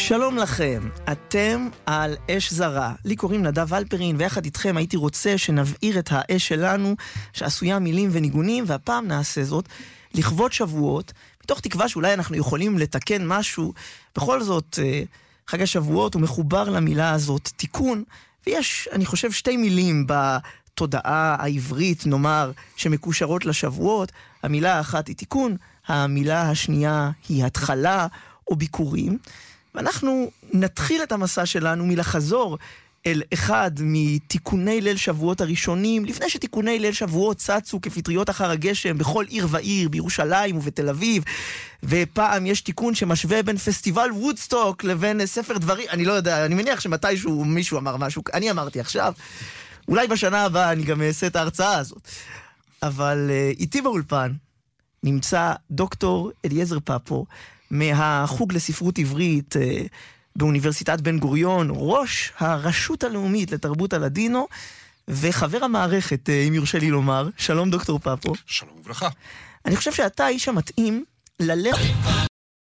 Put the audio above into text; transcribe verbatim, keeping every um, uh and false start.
שלום לכם, אתם על אש זרה. לי קוראים נדב אלפרין, ויחד איתכם הייתי רוצה שנבעיר את האש שלנו, שעשויה מילים וניגונים, והפעם נעשה זאת לכבוד שבועות, מתוך תקווה שאולי אנחנו יכולים לתקן משהו. בכל זאת, חג השבועות הוא מחובר למילה הזאת, תיקון, ויש, אני חושב, שתי מילים בתודעה העברית, נאמר, שמקושרות לשבועות. המילה האחת היא תיקון, המילה השנייה היא התחלה או ביקורים. ואנחנו נתחיל את המסע שלנו מלחזור אל אחד מתיקוני ליל שבועות הראשונים, לפני שתיקוני ליל שבועות צצו כפטריות אחר הגשם בכל עיר ועיר, בירושלים ובתל אביב, ופעם יש תיקון שמשווה בין פסטיבל וודסטוק לבין ספר דברים, אני לא יודע, אני מניח שמתישהו מישהו אמר משהו, אני אמרתי עכשיו, אולי בשנה הבאה אני גם אעשה את ההרצאה הזאת. אבל איתי באולפן נמצא דוקטור אליעזר פפו, מהחוג לספרות עברית אה, באוניברסיטת בן גוריון, ראש הרשות הלאומית לתרבות הלדינו, וחבר המערכת, אה, אם יורשה לי לומר. שלום דוקטור פפו. שלום וברכה. אני חושב שאתה האיש המתאים ללכת...